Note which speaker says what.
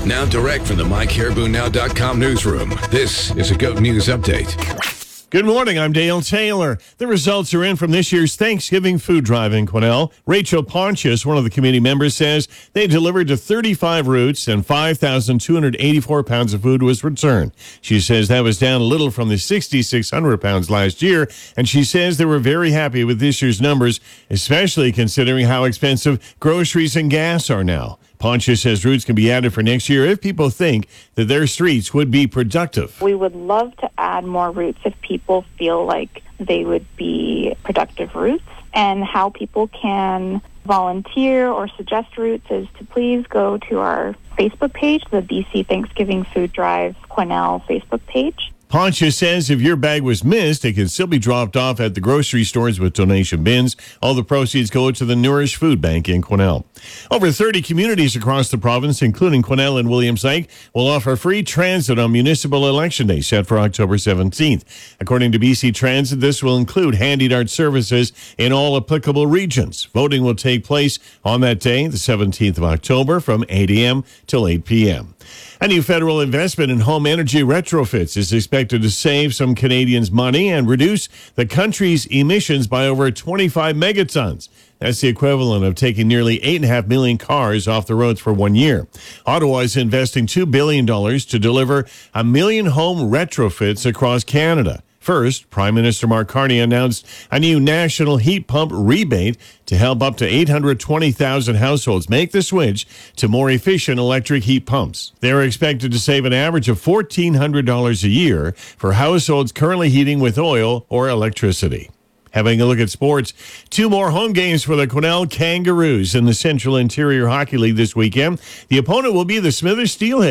Speaker 1: Now direct from the MyCaribouNow.com newsroom, this is a GOAT News Update.
Speaker 2: Good morning, I'm Dale Taylor. The results are in from this year's Thanksgiving food drive in Quesnel. Rachel Pontius, one of the committee members, says they delivered to 35 routes and 5,284 pounds of food was returned. She says that was down a little from the 6,600 pounds last year, and she says they were very happy with this year's numbers, especially considering how expensive groceries and gas are now. Pontius says routes can be added for next year if people think that their streets would be productive.
Speaker 3: We would love to add more routes if people feel like they would be productive routes. And how people can volunteer or suggest routes is to please go to our Facebook page, the BC Thanksgiving Food Drive Quesnel Facebook page.
Speaker 2: Pontius says if your bag was missed, it can still be dropped off at the grocery stores with donation bins. All the proceeds go to the Nourish Food Bank in Quesnel. Over 30 communities across the province, including Quesnel and Williams Lake, will offer free transit on Municipal Election Day, set for October 17th. According to BC Transit, this will include handy-dart services in all applicable regions. Voting will take place on that day, the 17th of October, from 8 a.m. till 8 p.m. A new federal investment in home energy retrofits is expected to save some Canadians money and reduce the country's emissions by over 25 megatons. That's the equivalent of taking nearly 8.5 million cars off the roads for 1 year. Ottawa is investing $2 billion to deliver 1 million home retrofits across Canada. First, Prime Minister Mark Carney announced a new national heat pump rebate to help up to 820,000 households make the switch to more efficient electric heat pumps. They're expected to save an average of $1,400 a year for households currently heating with oil or electricity. Having a look at sports, 2 more home games for the Quesnel Kangaroos in the Central Interior Hockey League this weekend. The opponent will be the Smithers Steelheads.